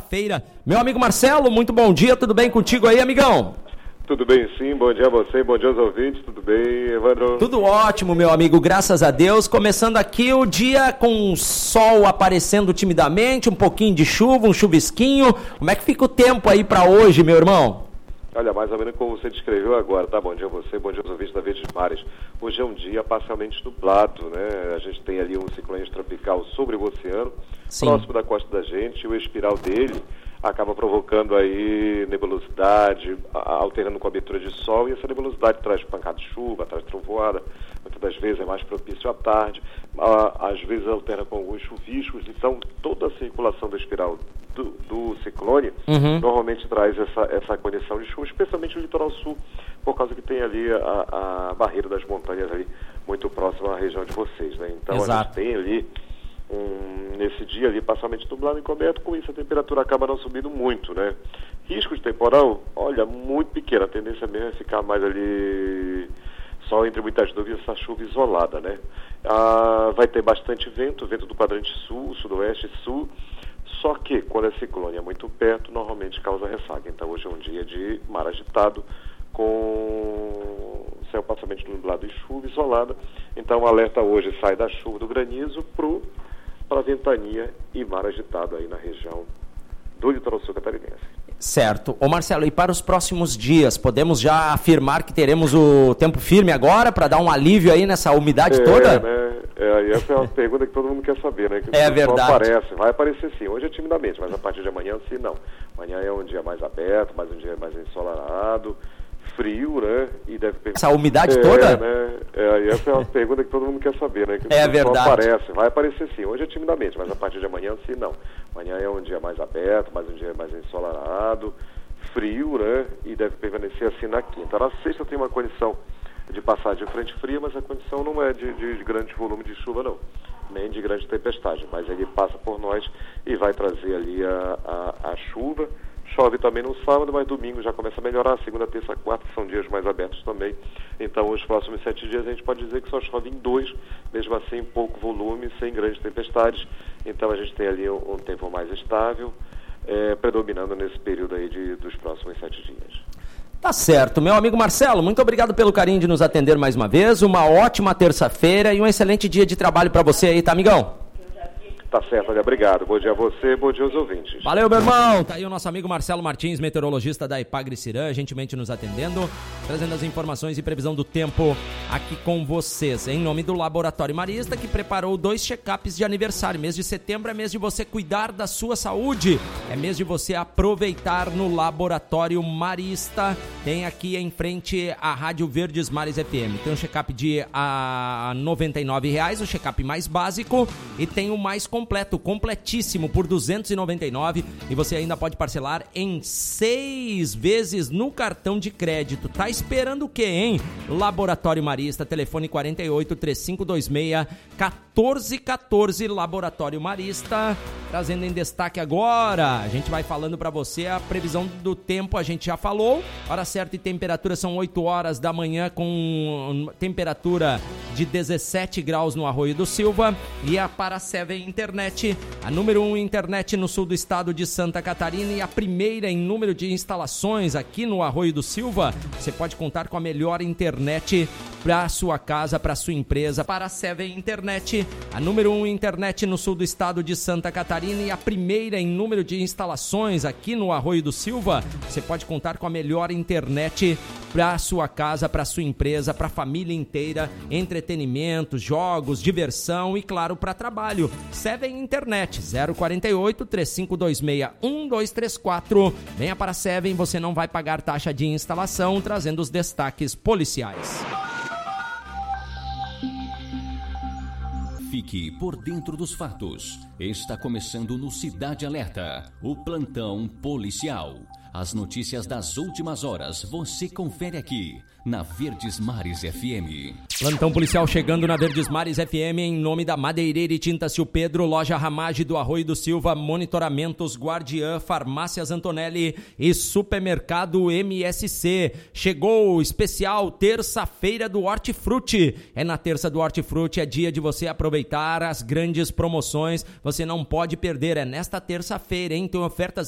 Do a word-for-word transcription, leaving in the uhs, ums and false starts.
terça-feira. Meu amigo Marcelo, muito bom dia, tudo bem contigo aí, amigão? Tudo bem, sim. Bom dia a você, bom dia aos ouvintes. Tudo bem, Evandro? Tudo ótimo, meu amigo, graças a Deus. Começando aqui o dia com o sol aparecendo timidamente, um pouquinho de chuva, um chuvisquinho. Como é que fica o tempo aí para hoje, meu irmão? Olha, mais ou menos como você descreveu agora, tá? Bom dia a você, bom dia aos ouvintes da Verdes Mares. Hoje é um dia parcialmente nublado, né? A gente tem ali um ciclone tropical sobre o oceano, Sim. próximo da costa da gente, e o espiral dele acaba provocando aí nebulosidade, alternando com a abertura de sol, e essa nebulosidade traz pancada de chuva, traz trovoada, muitas das vezes é mais propício à tarde, às vezes alterna com alguns chuviscos, então toda a circulação da espiral do, do ciclone uhum. normalmente traz essa, essa condição de chuva, especialmente no litoral sul, por causa que tem ali a, a barreira das montanhas ali muito próxima à região de vocês, né? Então Exato. a gente tem ali Um, nesse dia ali, parcialmente nublado e encoberto, com isso a temperatura acaba não subindo muito, né? Risco de temporal, olha, muito pequeno, a tendência mesmo é ficar mais ali, só entre muitas dúvidas, essa chuva isolada, né? Ah, vai ter bastante vento, vento do quadrante sul, sudoeste e sul, só que quando é ciclone é muito perto, normalmente causa ressaca. Então hoje é um dia de mar agitado, com céu parcialmente nublado e chuva isolada. Então o alerta hoje sai da chuva do granizo pro para a ventania e mar agitado aí na região do litoral sul catarinense. Certo. Ô Marcelo, e para os próximos dias, podemos já afirmar que teremos o tempo firme agora para dar um alívio aí nessa umidade é, toda? Né? É, essa é uma pergunta que todo mundo quer saber, né? Que é verdade. Aparece, vai aparecer sim, hoje é timidamente, mas a partir de amanhã sim, não. Amanhã é um dia mais aberto, mais um dia mais ensolarado, frio, né? E deve per... Essa umidade é, toda? Né? É, essa é uma pergunta que todo mundo quer saber, né? Que é verdade. Aparece, vai aparecer sim, hoje é timidamente, mas a partir de amanhã sim, não. Amanhã é um dia mais aberto, mais um dia mais ensolarado, frio, né? E deve permanecer assim na quinta. Na sexta tem uma condição de passagem de frente fria, mas a condição não é de, de, de grande volume de chuva, não. Nem de grande tempestade, mas ele passa por nós e vai trazer ali a, a, a chuva. Chove também no sábado, mas domingo já começa a melhorar. Segunda, terça, quarta são dias mais abertos também. Então, os próximos sete dias a gente pode dizer que só chove em dois, mesmo assim, pouco volume, sem grandes tempestades. Então, a gente tem ali um, um tempo mais estável, é, predominando nesse período aí de, dos próximos sete dias. Tá certo. Meu amigo Marcelo, muito obrigado pelo carinho de nos atender mais uma vez. Uma ótima terça-feira e um excelente dia de trabalho para você aí, tá, amigão? Tá certo, olha, obrigado. Bom dia a você, bom dia aos ouvintes. Valeu, meu irmão. Tá aí o nosso amigo Marcelo Martins, meteorologista da Ipagre-Cirã, gentilmente nos atendendo, trazendo as informações e previsão do tempo aqui com vocês. Em nome do Laboratório Marista, que preparou dois check-ups de aniversário. Mês de setembro é mês de você cuidar da sua saúde. É mês de você aproveitar no Laboratório Marista. Tem aqui em frente a Rádio Verdes Mares F M. Tem um check-up de a noventa e nove reais, o check-up mais básico, e tem o mais completo, completíssimo, por duzentos e noventa e nove reais, e você ainda pode parcelar em seis vezes no cartão de crédito. Tá esperando o quê, hein? Laboratório Marista, telefone quarenta e oito, três cinco dois seis, um quatro um quatro, Laboratório Marista, trazendo em destaque agora. A gente vai falando para você a previsão do tempo, a gente já falou. Hora certa e temperatura são oito horas da manhã, com temperatura de dezessete graus no Arroio do Silva, e a para Seven Internet, a número um internet no sul do estado de Santa Catarina e a primeira em número de instalações aqui no Arroio do Silva. Você pode contar com a melhor internet para sua casa, para sua empresa. Para a Seven Internet, a número um internet no sul do estado de Santa Catarina e a primeira em número de instalações aqui no Arroio do Silva. Você pode contar com a melhor internet para sua casa, para sua empresa, para a família inteira, entretenimento, jogos, diversão e, claro, para trabalho. Seven Internet, zero quarenta e oito, três cinco dois seis, um dois três quatro. Venha para a Seven, você não vai pagar taxa de instalação, trazendo os destaques policiais. Fique por dentro dos fatos. Está começando no Cidade Alerta, o plantão policial. As notícias das últimas horas você confere aqui na Verdes Mares F M. Plantão policial chegando na Verdes Mares F M em nome da Madeireira e Tinta Sil Pedro, Loja Ramage do Arroio do Silva, Monitoramentos Guardiã, Farmácias Antonelli e Supermercado M S C. Chegou o especial terça-feira do Hortifruti. É na terça do Hortifruti, é dia de você aproveitar as grandes promoções. Você não pode perder, é nesta terça-feira, hein? Tem ofertas